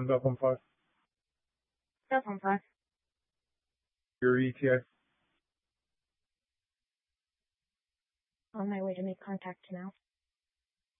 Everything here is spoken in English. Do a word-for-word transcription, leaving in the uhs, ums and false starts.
on Bell Phone five. Bell Phone five. Your E T A. On my way to make contact now.